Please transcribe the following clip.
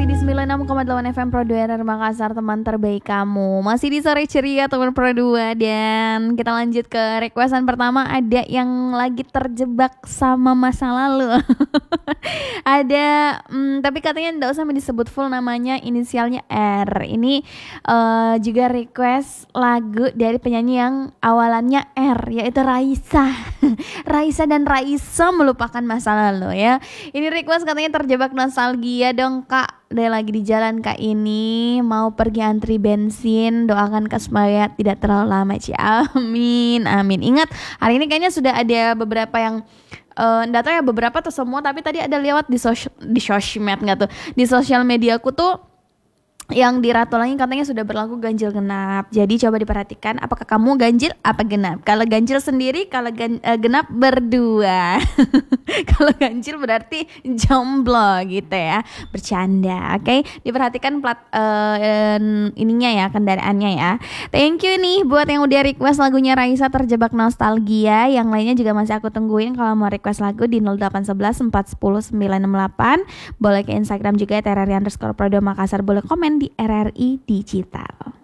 Masih di 96,8 FM Pro 2 RR Makassar, teman terbaik kamu. Masih di sore ceria teman Pro 2. Dan kita lanjut ke requestan pertama. Ada yang lagi terjebak sama masa lalu. Ada tapi katanya enggak usah disebut full namanya, inisialnya R. Ini juga request lagu dari penyanyi yang awalannya R, yaitu Raisa. Raisa dan Raisa melupakan masa lalu ya. Ini request katanya terjebak nostalgia dong kak. Dia lagi di jalan kak ini, mau pergi antri bensin, doakan kak supaya tidak terlalu lama. Amin, amin. Ingat hari ini kayaknya sudah ada beberapa yang enggak tahu ya beberapa atau semua, tapi tadi ada lewat di sosmed nggak tuh, di sosial media aku tuh yang di Ratulangi katanya sudah berlaku ganjil genap. Jadi coba diperhatikan apakah kamu ganjil apa genap. Kalau ganjil sendiri, kalau genap berdua. Kalau ganjil berarti jomblo gitu ya. Bercanda, oke? Diperhatikan plat ininya ya, kendaraannya ya. Thank you nih buat yang udah request lagunya Raisa terjebak nostalgia. Yang lainnya juga masih aku tungguin. Kalau mau request lagu di 0811 410 968. Boleh ke Instagram juga @RRI_Pro2 Makassar. Boleh komen di RRI Digital.